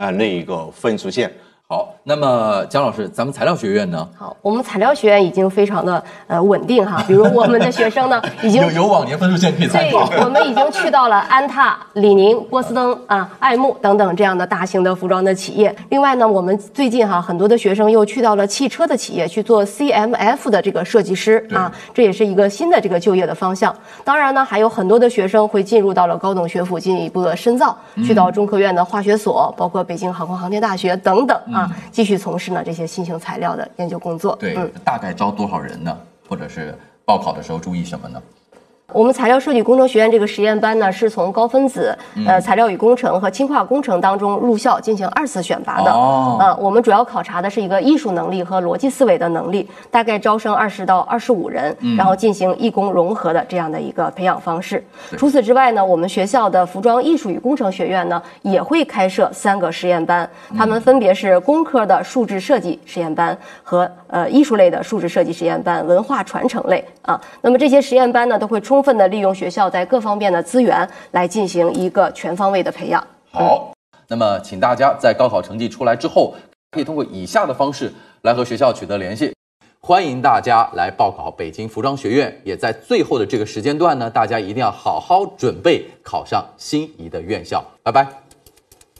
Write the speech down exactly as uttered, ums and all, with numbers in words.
啊那一个分数线。 好，那么姜老师，咱们材料学院呢？ 好，我们材料学院已经非常的呃稳定哈，比如我们的学生呢，已经有有往年分数线可以参考。 对，我们已经去到了安踏、李宁、波司登啊、爱慕等等这样的大型的服装的企业。另外呢，我们最近哈很多的学生又去到了汽车的企业去做 C M F 的这个设计师啊，这也是一个新的这个就业的方向。当然呢，还有很多的学生会进入到了高等学府进一步的深造，嗯、去到中科院的化学所，包括北京航空航天大学等等啊，嗯、继续从事呢这些新型材料的研究工作。 对， 嗯、 大概招多少人呢？或者是报考的时候注意什么呢？ 我们材料设计工程学院这个实验班呢，是从高分子、呃材料与工程和氢化工程当中入校进行二次选拔的。 哦， 呃，我们主要考察的是一个艺术能力和逻辑思维的能力，大概招生二十到二十五人，嗯、然后进行艺工融合的这样的一个培养方式。除此之外呢，我们学校的服装艺术与工程学院呢，也会开设三个实验班，他们分别是工科的数字设计实验班和呃艺术类的数字设计实验班、文化传承类啊。那么这些实验班呢，都会充分的利用学校在各方面的资源来进行一个全方位的培养。 好，那么请大家在高考成绩出来之后，可以通过以下的方式来和学校取得联系。欢迎大家来报考北京服装学院，也在最后的这个时间段呢，大家一定要好好准备考上心仪的院校。拜拜。